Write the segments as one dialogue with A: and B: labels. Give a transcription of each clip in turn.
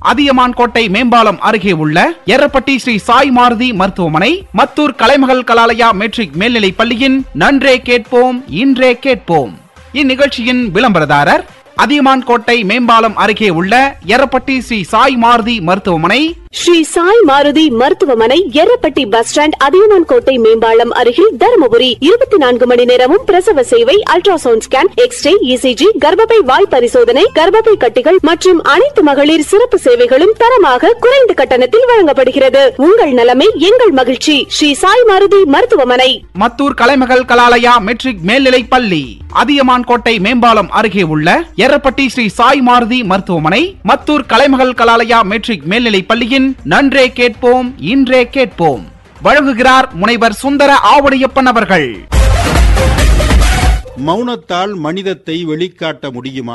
A: அதியமான் கோட்டை மேம்பாலம் அருகே உள்ள எரப்பட்டி ஸ்ரீ சாய் மாருதி மருத்துவமனை, மத்தூர் கலைமகள் கலாலயா மெட்ரிக் மேல்நிலைப் பள்ளியின் நன்றே கேட்போம் இன்றே கேட்போம். இந்நிகழ்ச்சியின் விளம்பரதாரர் அதியமான் கோட்டை மேம்பாலம் அருகே உள்ள எரப்பட்டி ஸ்ரீ சாய் மாருதி மருத்துவமனை,
B: ஸ்ரீ சாய் மாருதி மருத்துவமனை, எரப்பட்டி பஸ் ஸ்டாண்ட், அதியமான் கோட்டை மேம்பாலம் அருகில், தருமபுரி. 24 மணி நேரமும் பிரசவ சேவை, அல்ட்ராசவுண்ட் ஸ்கேன், எக்ஸ்ரே, இசிஜி, கர்ப்பப்பை வாய் பரிசோதனை, கர்ப்பப்பை கட்டிகள் மற்றும் அனைத்து மகளிர் சிறப்பு சேவைகளும் தரமாக குறைந்த கட்டணத்தில் வழங்கப்படுகிறது. உங்கள் நலமே எங்கள் மகிழ்ச்சி. ஸ்ரீ சாய் மாருதி மருத்துவமனை,
A: மத்தூர் கலைமகள் கலாலயா மெட்ரிக் மேல்நிலைப் பள்ளி, அதியமான் கோட்டை மேம்பாலம் அருகே உள்ள எரப்பட்டி ஸ்ரீ சாய் மாருதி மருத்துவமனை, மத்தூர் கலைமகள் கலாலயா மெட்ரிக் மேல்நிலைப் பள்ளியின் நன்றே கேட்போம் இன்றே கேட்போம். வழங்குகிறார் முனைவர் சுந்தர ஆவுடையப்பன் அவர்கள்.
C: மௌனத்தால் மனிதத்தை வெளிக்காட்ட முடியுமா?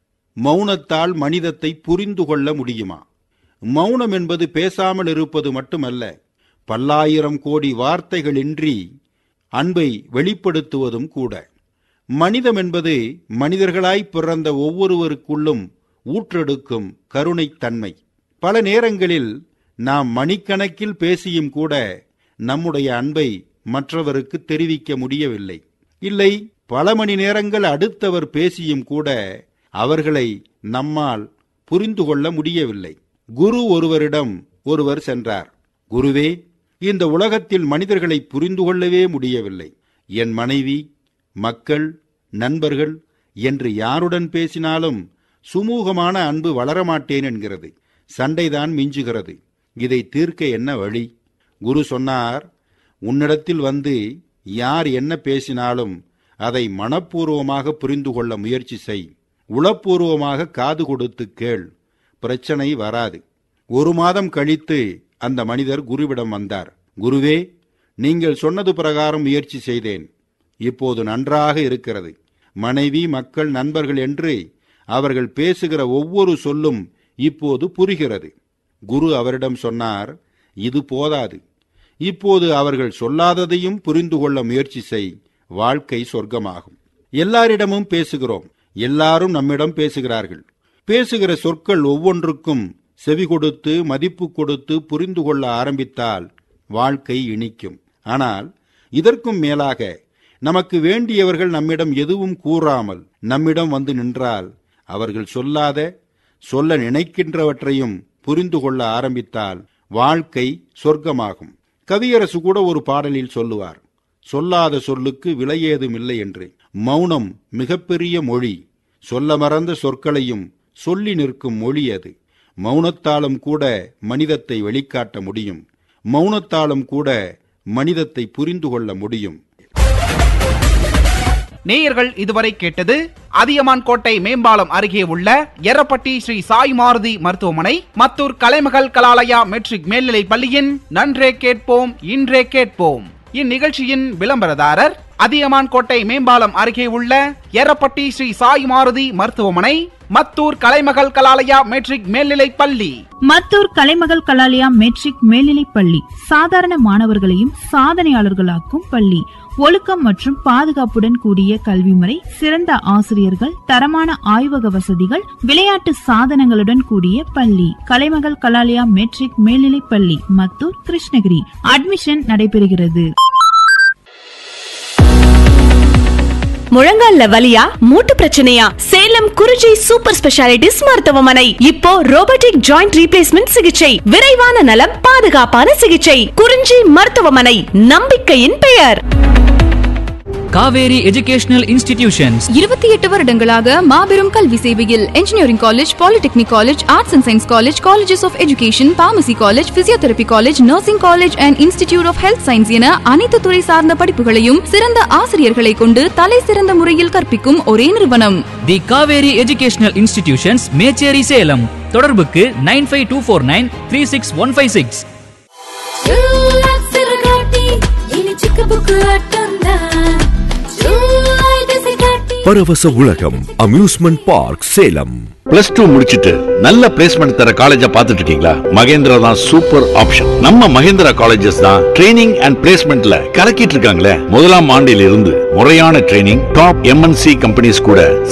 C: மௌனத்தால் மனிதத்தை புரிந்து கொள்ள முடியுமா? மௌனம் என்பது பேசாமல் இருப்பது மட்டுமல்ல, பல்லாயிரம் கோடி வார்த்தைகளின்றி அன்பை வெளிப்படுத்துவதும் கூட. மனிதம் என்பது மனிதர்களாய் பிறந்த ஒவ்வொருவருக்குள்ளும் ஊற்றெடுக்கும் கருணைத்தன்மை. பல நேரங்களில் நாம் மணிக்கணக்கில் பேசியும் கூட நம்முடைய அன்பை மற்றவருக்கு தெரிவிக்க முடியவில்லை. இல்லை, பல மணி நேரங்கள் அடுத்தவர் பேசியும் கூட அவர்களை நம்மால் புரிந்து கொள்ள முடியவில்லை. குரு ஒருவரிடம் ஒருவர் சென்றார். குருவே, இந்த உலகத்தில் மனிதர்களை புரிந்து கொள்ளவே முடியவில்லை. என் மனைவி, மக்கள், நண்பர்கள் என்று யாருடன் பேசினாலும் சுமூகமான அன்பு வளரமாட்டேன் என்கிறது. சண்டைதான் மிஞ்சுகிறது. இதை தீர்க்க என்ன வழி? குரு சொன்னார், உன்னிடத்தில் வந்து யார் என்ன பேசினாலும் அதை மனப்பூர்வமாக புரிந்து கொள்ள முயற்சி செய். உளப்பூர்வமாக காது கொடுத்து கேள். பிரச்சனை வராது. 1 மாதம் கழித்து அந்த மனிதர் குருவிடம் வந்தார். குருவே, நீங்கள் சொன்னது பிரகாரம் முயற்சி செய்தேன். இப்போது நன்றாக இருக்கிறது. மனைவி, மக்கள், நண்பர்கள் என்று அவர்கள் பேசுகிற ஒவ்வொரு சொல்லும் இப்போது புரிகிறது. குரு அவரிடம் சொன்னார், இது போதாது. இப்போது அவர்கள் சொல்லாததையும் புரிந்து கொள்ள முயற்சி செய். வாழ்க்கை சொர்க்கமாகும். எல்லாரிடமும் பேசுகிறோம். எல்லாரும் நம்மிடம் பேசுகிறார்கள். பேசுகிற சொற்கள் ஒவ்வொன்றுக்கும் செவி கொடுத்து மதிப்பு கொடுத்து புரிந்து கொள்ள ஆரம்பித்தால் வாழ்க்கை இனிக்கும். ஆனால் இதற்கும் மேலாக நமக்கு வேண்டியவர்கள் நம்மிடம் எதுவும் கூறாமல் நம்மிடம் வந்து நின்றால், அவர்கள் சொல்ல நினைக்கின்றவற்றையும் புரிந்து கொள்ள ஆரம்பித்தால் வாழ்க்கை சொர்க்கமாகும். கவியரசு கூட ஒரு பாடலில் சொல்லுவார், சொல்லாத சொல்லுக்கு விலையேதும் இல்லை என்று. மௌனம் மிகப்பெரிய மொழி. சொல்ல மறந்த சொற்களையும் சொல்லி நிற்கும் மொழி அது. மௌனத்தாலும் கூட மனிதத்தை வெளிக்காட்ட முடியும். மௌனத்தாலும் கூட மனிதத்தை புரிந்து கொள்ள முடியும்.
A: நேயர்கள் இதுவரை கேட்டது அதியமான் கோட்டை மேம்பாலம் அருகே உள்ள எரப்பட்டி ஸ்ரீ சாய் மாருதி மருத்துவமனை, மத்தூர் கலைமகள் கலாலயா மெட்ரிக் மேல்நிலைப் பள்ளியின் நன்றே கேட்போம் இன்றே கேட்போம். இந்நிகழ்ச்சியின் விளம்பரதாரர் அதியமான் கோட்டை மேம்பாலம் அருகே உள்ள எரப்பட்டி ஸ்ரீ சாய் மாருதி மருத்துவமனை, மத்தூர் கலைமகள் கலாலயா மெட்ரிக் மேல்நிலைப் பள்ளி.
D: மத்தூர் கலைமகள் கலாலயா மெட்ரிக் மேல்நிலைப் பள்ளி சாதாரண மாணவர்களையும் சாதனையாளர்களாக்கும் பள்ளி. ஒழுக்கம் மற்றும் பாதுகாப்புடன் கூடிய கல்வி முறை, சிறந்த ஆசிரியர்கள், தரமான ஆய்வக வசதிகள், விளையாட்டு சாதனங்களுடன் கூடிய பள்ளி. கலைமகள் கலாலயா மெட்ரிக் மேல்நிலைப் பள்ளி, மத்தூர், கிருஷ்ணகிரி. அட்மிஷன் நடைபெறுகிறது.
B: முழங்கால்ல வலியா, மூட்டு பிரச்சனையா? சேலம் குறிஞ்சி சூப்பர் ஸ்பெஷாலிட்டிஸ் மருத்துவமனை இப்போ ரோபோட்டிக் ஜாயிண்ட் ரீப்ளேஸ்மெண்ட் சிகிச்சை, விரைவான நலம், பாதுகாப்பான சிகிச்சை. குறிஞ்சி மருத்துவமனை, நம்பிக்கையின் பெயர்.
E: காவேரி எஜுகேஷனல் இன்ஸ்டிடியூஷன்ஸ்
F: 28 வருடங்களாக மாபெரும் கல்வி சேவையில் engineering college, polytechnic college, arts and science college, colleges of education, pharmacy college, physiotherapy college, nursing college and institute of health science என அனைத்து துறை சார்ந்த படிப்புகளையும் சிறந்த ஆசிரியர்களை கொண்டு தலை சிறந்த முறையில் கற்பிக்கும் ஒரே நிறுவனம்
E: தி காவேரி எஜுகேஷனல் இன்ஸ்டிடியூஷன்ஸ், மேச்சேரி, சேலம். தொடர்புக்கு 9524936156.
G: பரவச உலகம் அம்யூஸ்மெண்ட் பார்க், சேலம்.
H: +2 முடிச்சிட்டு நல்ல பிளேஸ்மெண்ட் தர காலேஜா பாத்துட்டு இருக்கீங்களா? மகேந்திரா தான் சூப்பர் ஆப்ஷன். நம்ம மகேந்திரா காலேஜஸ் தான் ட்ரைனிங் அண்ட் பிளேஸ்மெண்ட்ல கலக்கிட்டு இருக்காங்களே. முதலாம் ஆண்டில் இருந்து முறையான ட்ரைனிங், டாப் MNC கம்பெனிஸ் கூட